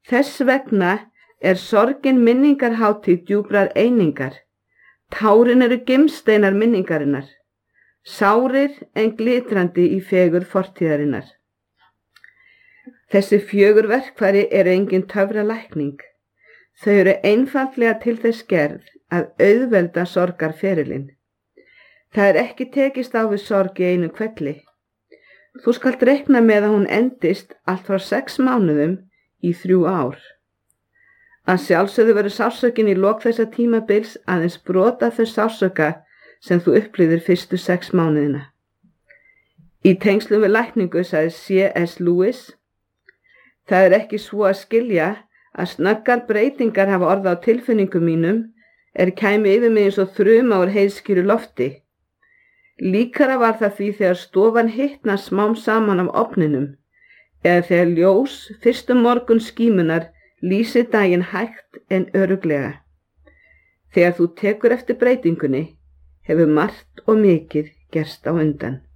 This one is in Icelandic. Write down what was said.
Þess vegna sorgin minningarhátíð djúprar einingar. Tárin eru gimsteinar minningarinnar, sárir en glitrandi í fegurð fortíðarinnar. Þessi 4 verkfæri eru engin töfralækning. Þau eru einfaldlega til þess gerð að auðvelda sorgarferilinn. Það ekki tekist á við sorg í einu hvelli. Þú skalt reikna með að hún endist allt frá 6 mánuðum í 3 ár. Að sjálfsögðu verður sársaukinn í lok þessa tímabils aðeins brot af þau sársauka sem þú upplifðir fyrstu 6 mánuðina. Í tengslum við lækningu sagði C.S. Lewis: Það ekki svo að skilja að snöggar breytingar hafa orðið á tilfinningum mínum kæmi yfir mig eins og þruma úr heiðskíru lofti. Líkara var það því þegar stofan hitnar smám saman af ofninum eða þegar ljós fyrstu morgun skímunar lýsir daginn hægt en örugglega. Þegar þú tekur eftir breytingunni hefur margt og mikið gerst á undan.